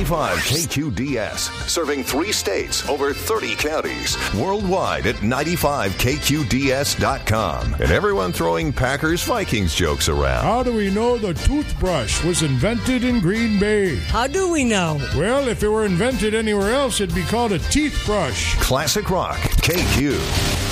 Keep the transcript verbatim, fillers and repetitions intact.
ninety-five K Q D S. Serving three states, over thirty counties. Worldwide at ninety-five K Q D S dot com. And everyone throwing Packers Vikings jokes around. How do we know the toothbrush was invented in Green Bay? How do we know? Well, if it were invented anywhere else, it'd be called a teeth brush. Classic Rock K Q.